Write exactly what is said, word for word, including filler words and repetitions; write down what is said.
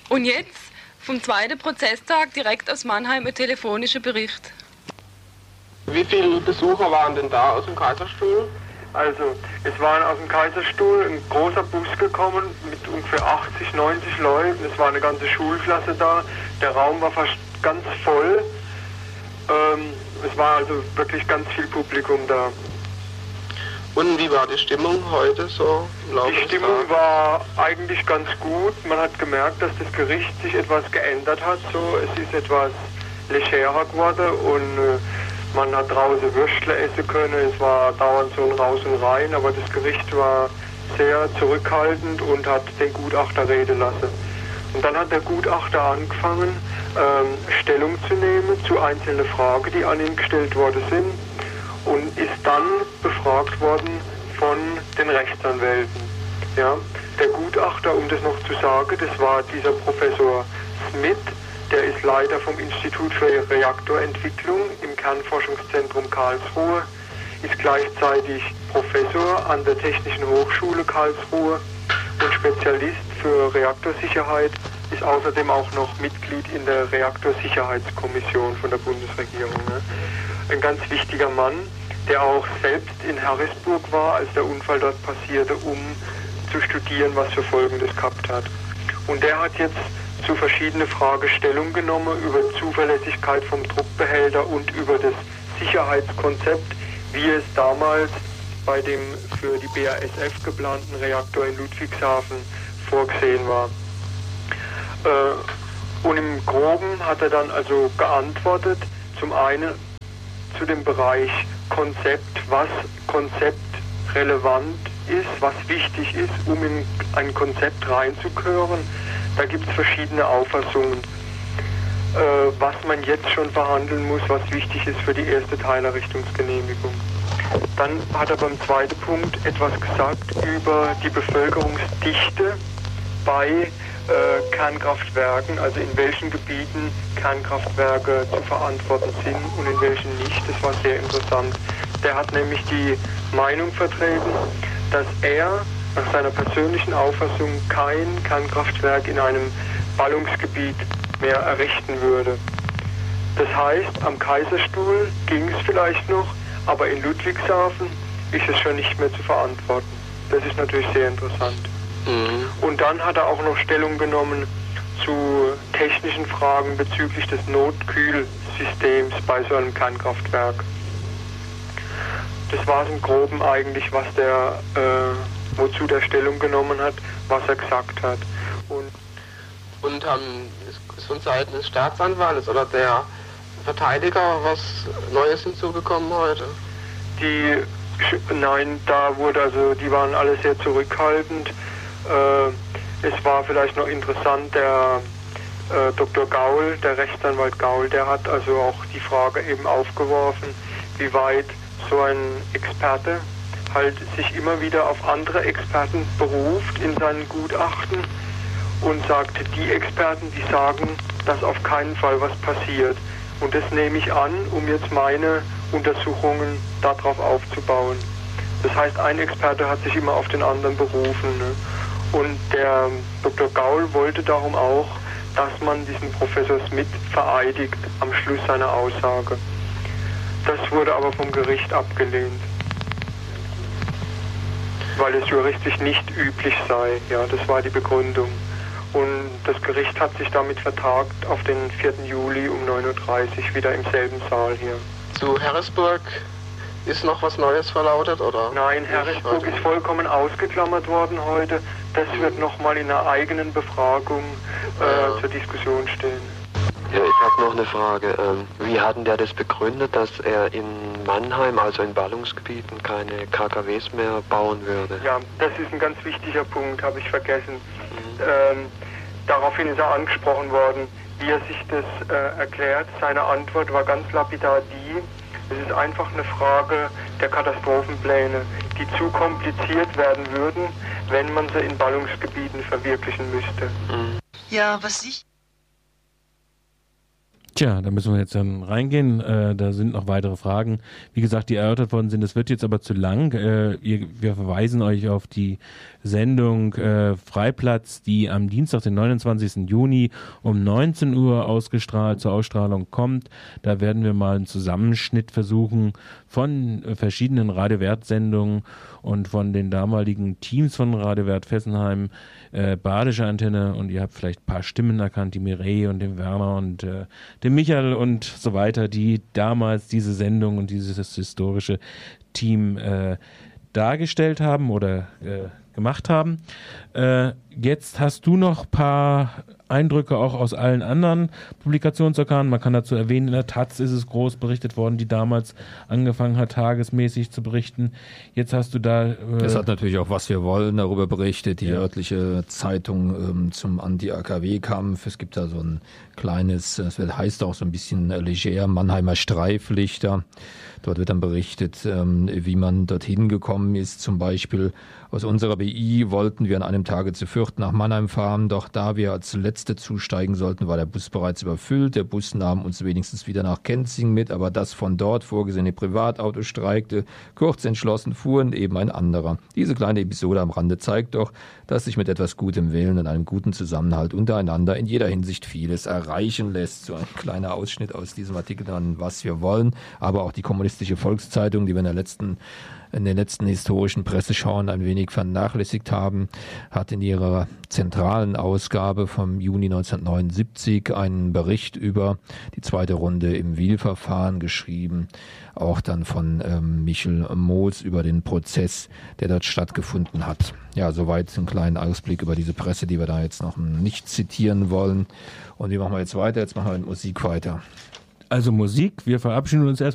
Und jetzt vom zweiten Prozesstag direkt aus Mannheim ein telefonischer Bericht. Wie viele Besucher waren denn da aus dem Kaiserstuhl? Also, es waren aus dem Kaiserstuhl ein großer Bus gekommen mit ungefähr achtzig, neunzig Leuten. Es war eine ganze Schulklasse da. Der Raum war fast ganz voll. Ähm, es war also wirklich ganz viel Publikum da. Und wie war die Stimmung heute so im Laufe des Tages? Die Stimmung war eigentlich ganz gut. Man hat gemerkt, dass das Gericht sich etwas geändert hat. So, es ist etwas legerer geworden und äh, man hat draußen Würstle essen können, es war dauernd so ein Raus und Rein, aber das Gericht war sehr zurückhaltend und hat den Gutachter reden lassen. Und dann hat der Gutachter angefangen, ähm, Stellung zu nehmen zu einzelnen Fragen, die an ihn gestellt worden sind, und ist dann befragt worden von den Rechtsanwälten. Ja, der Gutachter, um das noch zu sagen, das war dieser Professor Smith. Der ist Leiter vom Institut für Reaktorentwicklung im Kernforschungszentrum Karlsruhe, ist gleichzeitig Professor an der Technischen Hochschule Karlsruhe und Spezialist für Reaktorsicherheit, ist außerdem auch noch Mitglied in der Reaktorsicherheitskommission von der Bundesregierung. Ne? Ein ganz wichtiger Mann, der auch selbst in Harrisburg war, als der Unfall dort passierte, um zu studieren, was für Folgen das gehabt hat. Und der hat jetzt zu verschiedenen Fragen Stellung genommen über Zuverlässigkeit vom Druckbehälter und über das Sicherheitskonzept, wie es damals bei dem für die B A S F geplanten Reaktor in Ludwigshafen vorgesehen war. Äh, und im Groben hat er dann also geantwortet, zum einen zu dem Bereich Konzept, was konzeptrelevant ist, was wichtig ist, um in ein Konzept reinzukören. Da gibt es verschiedene Auffassungen, äh, was man jetzt schon verhandeln muss, was wichtig ist für die erste Teilerrichtungsgenehmigung. Dann hat er beim zweiten Punkt etwas gesagt über die Bevölkerungsdichte bei äh, Kernkraftwerken, also in welchen Gebieten Kernkraftwerke zu verantworten sind und in welchen nicht. Das war sehr interessant. Der hat nämlich die Meinung vertreten, dass er nach seiner persönlichen Auffassung kein Kernkraftwerk in einem Ballungsgebiet mehr errichten würde. Das heißt, am Kaiserstuhl ging es vielleicht noch, aber in Ludwigshafen ist es schon nicht mehr zu verantworten. Das ist natürlich sehr interessant. Mhm. Und dann hat er auch noch Stellung genommen zu technischen Fragen bezüglich des Notkühlsystems bei so einem Kernkraftwerk. Das war es im Groben eigentlich, was der äh, wozu der Stellung genommen hat, was er gesagt hat. Und, und ähm, ist von Seiten des Staatsanwaltes oder der Verteidiger was Neues hinzugekommen heute? Die, nein, da wurde also, die waren alle sehr zurückhaltend. Äh, es war vielleicht noch interessant, der äh, Doktor Gaul, der Rechtsanwalt Gaul, der hat also auch die Frage eben aufgeworfen, wie weit so ein Experte halt sich immer wieder auf andere Experten beruft in seinen Gutachten und sagt, die Experten, die sagen, dass auf keinen Fall was passiert. Und das nehme ich an, um jetzt meine Untersuchungen darauf aufzubauen. Das heißt, ein Experte hat sich immer auf den anderen berufen. Ne? Und der Doktor Gaul wollte darum auch, dass man diesen Professor Smith vereidigt am Schluss seiner Aussage. Das wurde aber vom Gericht abgelehnt, weil es juristisch nicht üblich sei. Ja, das war die Begründung. Und das Gericht hat sich damit vertagt auf den vierten Juli um neun Uhr dreißig wieder im selben Saal hier. Zu Harrisburg ist noch was Neues verlautet, oder? Nein, Harrisburg ist vollkommen ausgeklammert worden heute. Das wird nochmal in einer eigenen Befragung äh, ja. zur Diskussion stehen. Ja, ich habe noch eine Frage. Wie hat denn der das begründet, dass er in Mannheim, also in Ballungsgebieten, keine K K Ws mehr bauen würde? Ja, das ist ein ganz wichtiger Punkt, habe ich vergessen. Mhm. Ähm, daraufhin ist er angesprochen worden, wie er sich das äh, erklärt. Seine Antwort war ganz lapidar die, es ist einfach eine Frage der Katastrophenpläne, die zu kompliziert werden würden, wenn man sie in Ballungsgebieten verwirklichen müsste. Mhm. Ja, was ich... Tja, da müssen wir jetzt dann reingehen. Äh, da sind noch weitere Fragen, wie gesagt, die erörtert worden sind. Das wird jetzt aber zu lang. Äh, ihr, wir verweisen euch auf die Sendung äh, Freiplatz, die am Dienstag, den neunundzwanzigsten Juni um neunzehn Uhr ausgestrahlt, zur Ausstrahlung kommt. Da werden wir mal einen Zusammenschnitt versuchen von äh, verschiedenen Radio Wert-Sendungen und von den damaligen Teams von Radio Wert Fessenheim, äh, Badische Antenne, und ihr habt vielleicht ein paar Stimmen erkannt, die Mireille und den Werner und äh, den Michael und so weiter, die damals diese Sendung und dieses historische Team äh, dargestellt haben oder äh, gemacht haben. Äh, jetzt hast du noch ein paar Eindrücke auch aus allen anderen Publikationsorganen. Man kann dazu erwähnen, in der Taz ist es groß berichtet worden, die damals angefangen hat, tagesmäßig zu berichten. Jetzt hast du da... Äh Es hat natürlich auch Was wir wollen darüber berichtet, die ja. örtliche Zeitung ähm, zum Anti-A K W-Kampf. Es gibt da so ein kleines, es heißt auch so ein bisschen leger, Mannheimer Streiflichter. Dort wird dann berichtet, ähm, wie man dorthin gekommen ist. Zum Beispiel aus unserer B I wollten wir an einem Tage zu Fürth nach Mannheim fahren, doch da wir als Letzte zusteigen sollten, war der Bus bereits überfüllt. Der Bus nahm uns wenigstens wieder nach Kenzing mit, aber das von dort vorgesehene Privatauto streikte. Kurz entschlossen fuhren eben ein anderer. Diese kleine Episode am Rande zeigt doch, dass sich mit etwas gutem Willen und einem guten Zusammenhalt untereinander in jeder Hinsicht vieles erreichen lässt. So ein kleiner Ausschnitt aus diesem Artikel an Was wir wollen, aber auch die Kommunistische Volkszeitung, die wir in der letzten in den letzten historischen Presseschauen ein wenig vernachlässigt haben, hat in ihrer zentralen Ausgabe vom Juni neunzehnhundertneunundsiebzig einen Bericht über die zweite Runde im Wiel-Verfahren geschrieben, auch dann von ähm, Michel Moos über den Prozess, der dort stattgefunden hat. Ja, soweit einen kleinen Ausblick über diese Presse, die wir da jetzt noch nicht zitieren wollen. Und wie machen wir jetzt weiter? Jetzt machen wir mit Musik weiter. Also Musik, wir verabschieden uns erst